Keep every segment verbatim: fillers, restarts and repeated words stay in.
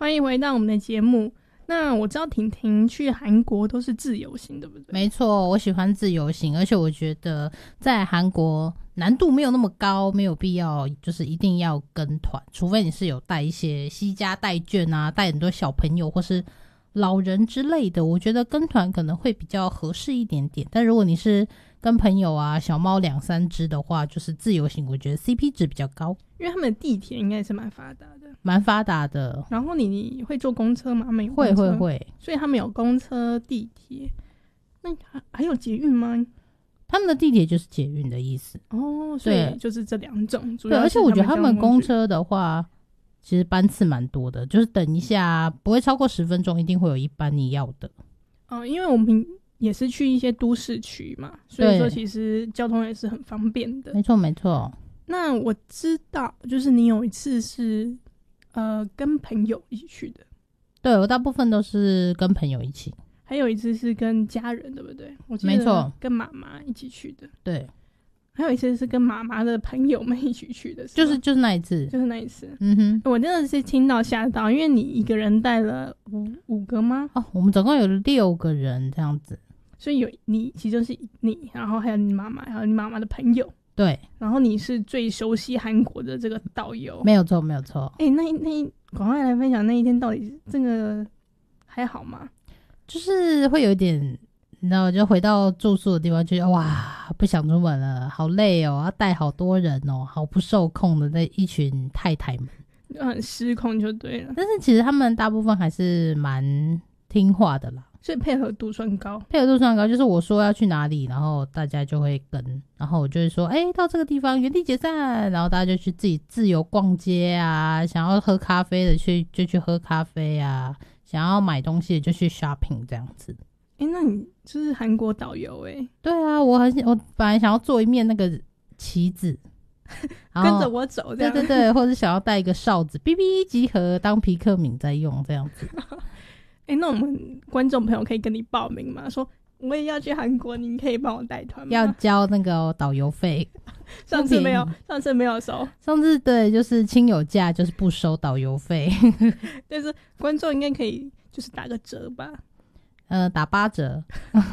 欢迎回到我们的节目。那我知道婷婷去韩国都是自由行，对不对？ 没错，我喜欢自由行，而且我觉得在韩国难度没有那么高，没有必要就是一定要跟团，除非你是有带一些惜家带眷啊，带很多小朋友或是老人之类的，我觉得跟团可能会比较合适一点点。但如果你是跟朋友啊，小猫两三只的话，就是自由行，我觉得 C P 值比较高， 因为他们的地铁应该是蛮发达的， 蛮发达的。 然后你你会坐公车吗？没有， 会会会， 所以他们有公车、地铁。那还还有捷运吗？ 他们的地铁就是捷运的意思哦，所以就是这两种。主对， 要而且我觉得他们公车车的话，其实班次蛮多的，就是等一下不会超过十分钟，一定会有一班你要的。 哦，因为我们也是去一些都市区嘛，所以说其实交通也是很方便的。 没错没错。 那我知道，就是你有一次是呃跟朋友一起去的。 对，我大部分都是跟朋友一起。 还有一次是跟家人，对不对？我记得没错， 跟妈妈一起去的。 对， 还有一次是跟妈妈的朋友们一起去的，是就是就是那一次， 就是那一次。 嗯哼， 我真的是听到吓到，因为你一个人带了五五个吗？ 哦，我们总共有六个人这样子， 所以有你，其中是你，然后还有你妈妈，还有你妈妈的朋友。 对， 然后你是最熟悉韩国的这个导游， 没有错，没有错。 哎、欸，那那赶快来分享那一天到底这个还好吗？ 就是会有一点，你知道，就回到住宿的地方，就觉得哇，不想出门了，好累哦，要带好多人哦，好不受控的那一群太太们， 就很失控就对了。 但是其实他们大部分还是蛮听话的啦， 所以配合度算高， 配合度算高，就是我说要去哪里，然后大家就会跟，然后我就会说，哎、欸，到这个地方原地解散，然后大家就去自己自由逛街啊，想要喝咖啡的去就去喝咖啡啊。想要买东西就去 shopping 这样子。 哎、欸，那你就是韩国导游哎、欸？ 对啊，我很我本来想要做一面那个旗子， 跟着我走这样。 对对对，或者想要带一个哨子，哔哔集合当皮克敏在用这样子。 哎、欸，那我们观众朋友可以跟你报名吗？说我也要去韩国，您可以帮我带团吗？ 要交那个导游费。 上次没有，上次没有收。 上次对，就是亲友价就是不收导游费。 但是观众应该可以就是打个折吧？ 呃，打八折。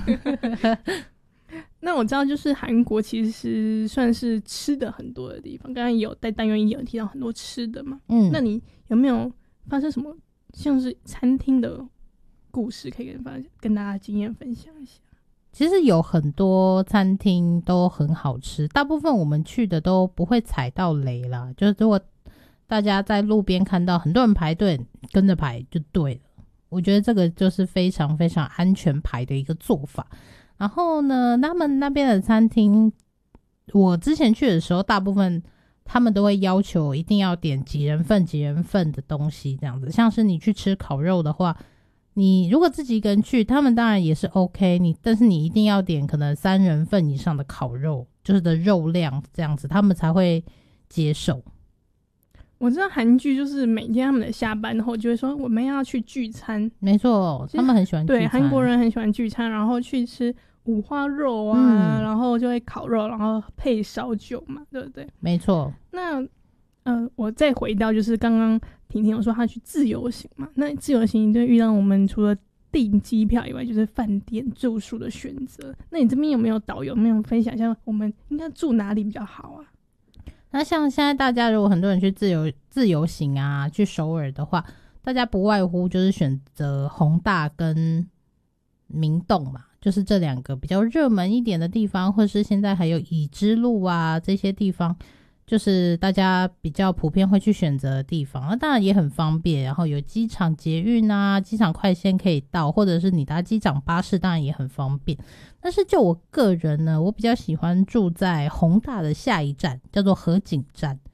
那我知道，就是韩国其实算是吃的很多的地方。刚刚有在单元一有提到很多吃的嘛，嗯，那你有没有发生什么像是餐厅的故事可以跟跟大家经验分享一下？ 其实有很多餐厅都很好吃，大部分我们去的都不会踩到雷啦。就是如果大家在路边看到很多人排队，跟着排就对了。我觉得这个就是非常非常安全排的一个做法。然后呢，他们那边的餐厅，我之前去的时候，大部分他们都会要求一定要点几人份几人份的东西，这样子。像是你去吃烤肉的话，你如果自己一个人去，他们当然也是 OK， 你但是你一定要点可能三人份以上的烤肉，就是的肉量这样子，他们才会接受。 我知道韩剧就是每天他们的下班后就会说我们要去聚餐， 没错，他们很喜欢聚餐。 对，韩国人很喜欢聚餐，然后去吃五花肉啊、嗯，然后就会烤肉，然后配烧酒嘛，对不对？ 没错。 那呃，我再回到就是刚刚婷婷有说她去自由行嘛，那自由行就遇到我们除了订机票以外，就是饭店住宿的选择。那你这边有没有导游，有没有分享一下我们应该住哪里比较好啊？ 那像现在大家如果很多人去自由自由行啊，去首尔的话，大家不外乎就是选择弘大跟明洞嘛，就是这两个比较热门一点的地方，或是现在还有乙之路啊这些地方，就是大家比较普遍会去选择的地方。那当然也很方便，然后有机场捷运啊，机场快线可以到，或者是你搭机场巴士当然也很方便。但是就我个人呢，我比较喜欢住在弘大的下一站，叫做河景站。